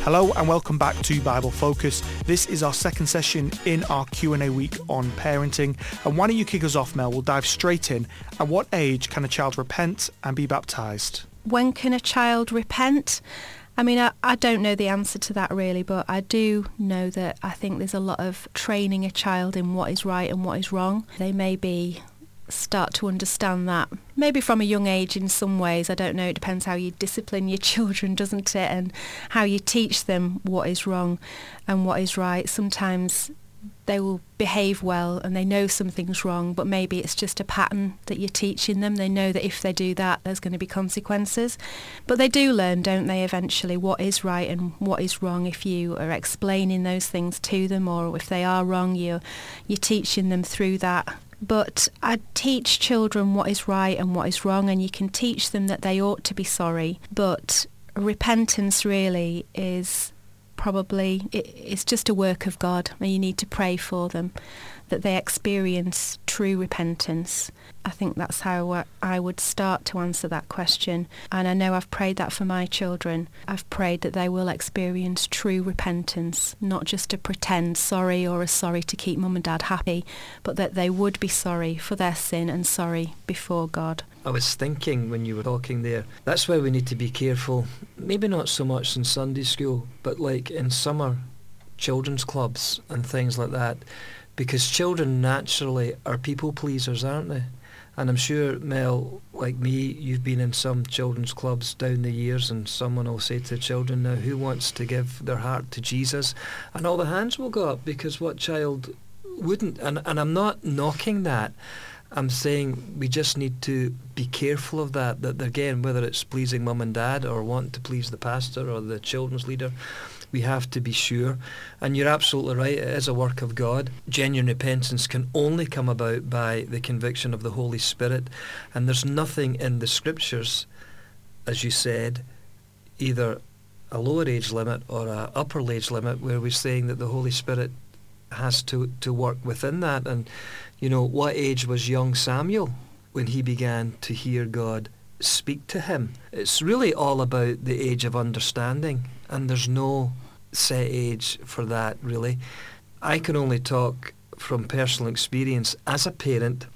Hello and welcome back to Bible Focus. This is our second session in our Q&A week on parenting. And why don't you kick us off, Mel? We'll dive straight in. At what age can a child repent and be baptised? When can a child repent? I mean, I don't know the answer to that really, but I do know that I think there's a lot of training a child in what is right and what is wrong. They maybe start to understand that, maybe from a young age in some ways. I don't know, it depends how you discipline your children, doesn't it, and how you teach them what is wrong and what is right. Sometimes they will behave well and they know something's wrong, but maybe it's just a pattern that you're teaching them. They know that if they do that, there's going to be consequences. But they do learn, don't they, eventually, what is right and what is wrong if you are explaining those things to them, or if they are wrong, you're teaching them through that. But I teach children what is right and what is wrong, and you can teach them that they ought to be sorry. But repentance really is probably, it's just a work of God, and you need to pray for them, that they experience true repentance. I think that's how I would start to answer that question. And I know I've prayed that for my children. I've prayed that they will experience true repentance, not just a pretend sorry or a sorry to keep mum and dad happy, but that they would be sorry for their sin and sorry before God. I was thinking when you were talking there, that's why we need to be careful. Maybe not so much in Sunday school, but like in summer children's clubs and things like that, because children naturally are people pleasers, aren't they? And I'm sure, Mel, like me, you've been in some children's clubs down the years, and someone will say to children now, who wants to give their heart to Jesus? And all the hands will go up, because what child wouldn't? And I'm not knocking that. I'm saying we just need to be careful of that again, whether it's pleasing mum and dad or wanting to please the pastor or the children's leader, we have to be sure. And you're absolutely right, it is a work of God. Genuine repentance can only come about by the conviction of the Holy Spirit. And there's nothing in the scriptures, as you said, either a lower age limit or a upper age limit, where we're saying that the Holy Spirit has to work within that. And, you know, what age was young Samuel when he began to hear God speak to him? It's really all about the age of understanding, and there's no set age for that, really. I can only talk from personal experience as a parent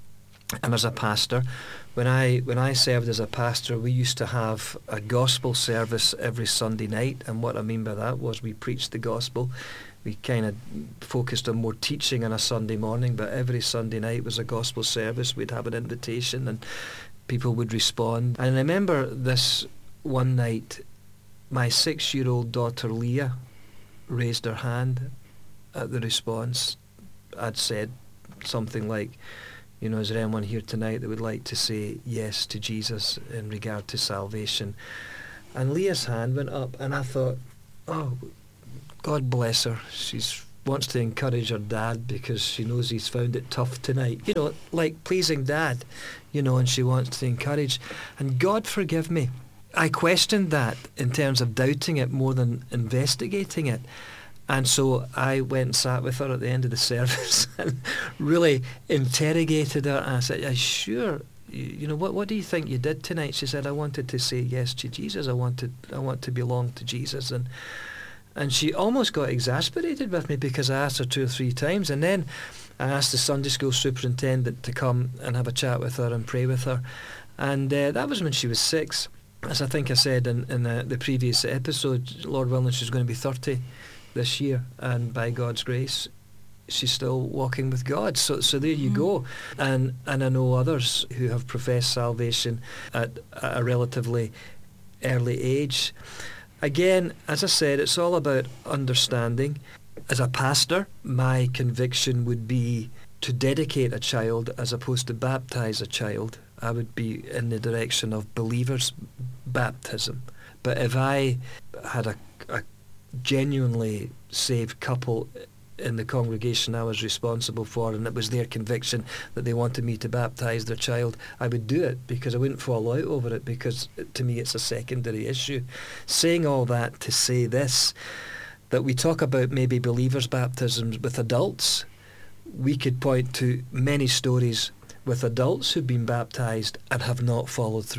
and as a pastor. When I served as a pastor, we used to have a gospel service every Sunday night, and what I mean by that was we preached the gospel. We kind of focused on more teaching on a Sunday morning, but every Sunday night was a gospel service. We'd have an invitation and people would respond. And I remember this one night, my 6-year-old daughter Leah raised her hand at the response. I'd said something like, you know, is there anyone here tonight that would like to say yes to Jesus in regard to salvation? And Leah's hand went up, and I thought, oh, God bless her. She wants to encourage her dad because she knows he's found it tough tonight. You know, like pleasing dad, you know, and she wants to encourage. And God forgive me, I questioned that in terms of doubting it more than investigating it. And so I went and sat with her at the end of the service and really interrogated her. And I said, "Are sure, you know, what do you think you did tonight?" She said, "I wanted to say yes to Jesus. I want to belong to Jesus." And she almost got exasperated with me because I asked her 2 or 3 times. And then I asked the Sunday school superintendent to come and have a chat with her and pray with her. And that was when she was 6. As I think I said in the previous episode, Lord willing, she's going to be 30 this year. And by God's grace, she's still walking with God. So there you go. And I know others who have professed salvation at a relatively early age. Again, as I said, it's all about understanding. As a pastor, my conviction would be to dedicate a child as opposed to baptize a child. I would be in the direction of believers' baptism. But if I had a genuinely saved couple in the congregation I was responsible for, and it was their conviction that they wanted me to baptise their child, I would do it, because I wouldn't fall out over it, because to me it's a secondary issue. Saying all that to say this, that we talk about maybe believers' baptisms with adults. We could point to many stories with adults who've been baptised and have not followed through.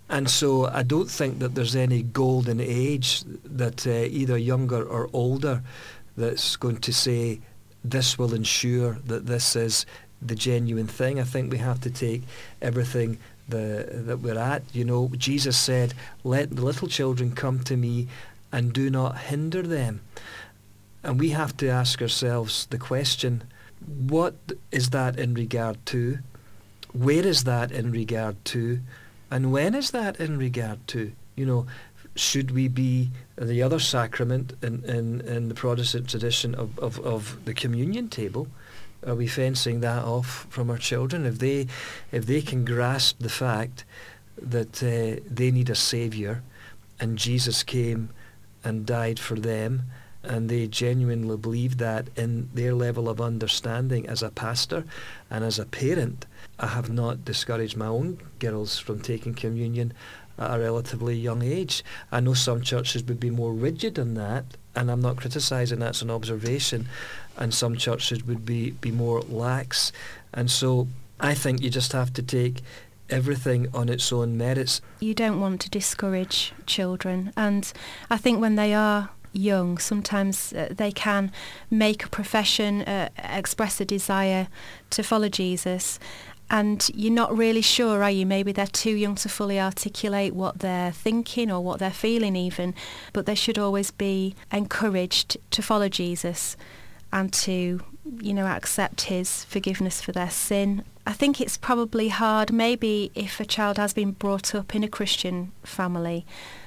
And so I don't think that there's any golden age that either younger or older that's going to say this will ensure that this is the genuine thing. I think we have to take everything that we're at. You know, Jesus said, let the little children come to me and do not hinder them. And we have to ask ourselves the question, what is that in regard to? Where is that in regard to? And when is that in regard to? You know, should we be the other sacrament in the Protestant tradition of the communion table? Are we fencing that off from our children? If they can grasp the fact that they need a saviour and Jesus came and died for them, and they genuinely believe that in their level of understanding as a pastor and as a parent, I have not discouraged my own girls from taking communion at a relatively young age. I know some churches would be more rigid on that, and I'm not criticising, that's an observation, and some churches would be more lax. And so I think you just have to take everything on its own merits. You don't want to discourage children, and I think when they are young, sometimes they can make a profession, express a desire to follow Jesus, and you're not really sure, are you? Maybe they're too young to fully articulate what they're thinking or what they're feeling even, but they should always be encouraged to follow Jesus and to, you know, accept his forgiveness for their sin. I think it's probably hard, maybe if a child has been brought up in a Christian family,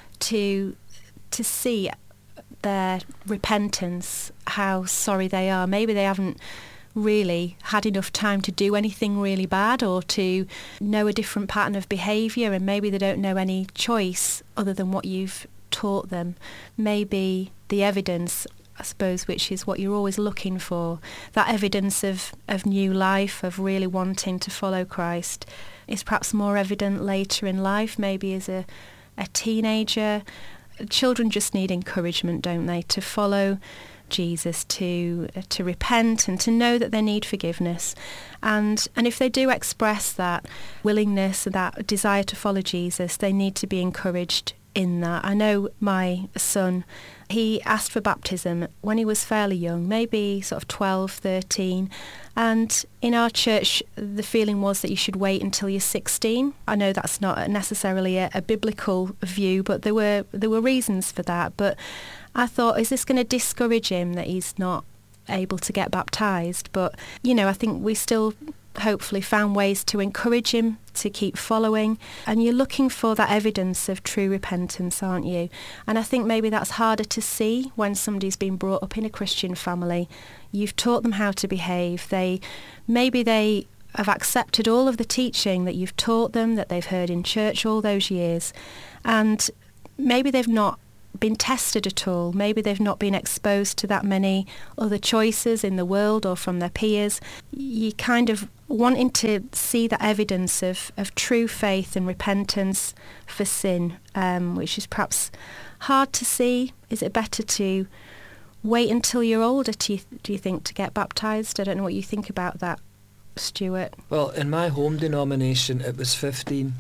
to see their repentance, how sorry they are. Maybe they haven't really had enough time to do anything really bad or to know a different pattern of behaviour, and maybe they don't know any choice other than what you've taught them. Maybe the evidence, I suppose, which is what you're always looking for, that evidence of new life, of really wanting to follow Christ, is perhaps more evident later in life, maybe as a teenager. Children just need encouragement, don't they, to follow Jesus, to repent and to know that they need forgiveness. And if they do express that willingness, that desire to follow Jesus, they need to be encouraged in that. I know my son, he asked for baptism when he was fairly young, maybe sort of 12, 13. And in our church, the feeling was that you should wait until you're 16. I know that's not necessarily a biblical view, but there were reasons for that. But I thought, is this going to discourage him that he's not able to get baptised? But, you know, I think we still hopefully found ways to encourage him to keep following. And you're looking for that evidence of true repentance, aren't you? And I think maybe that's harder to see when somebody's been brought up in a Christian family. You've taught them how to behave. Maybe they have accepted all of the teaching that you've taught them, that they've heard in church all those years. And maybe they've not been tested at all. Maybe they've not been exposed to that many other choices in the world or from their peers. You kind of wanting to see that evidence of true faith and repentance for sin, which is perhaps hard to see. Is it better to wait until you're older, do you think, to get baptised? I don't know what you think about that, Stuart. Well, in my home denomination, it was 15.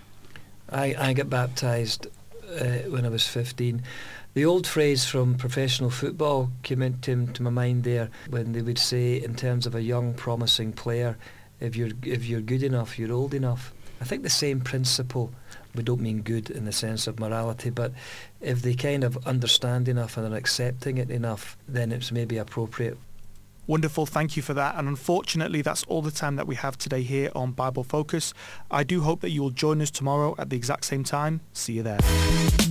I got baptised when I was 15. The old phrase from professional football came into my mind there, when they would say, in terms of a young promising player, if you're good enough, you're old enough. I think the same principle, we don't mean good in the sense of morality, but if they kind of understand enough and are accepting it enough, then it's maybe appropriate. Wonderful, thank you for that. And unfortunately, that's all the time that we have today here on Bible Focus. I do hope that you will join us tomorrow at the exact same time. See you there.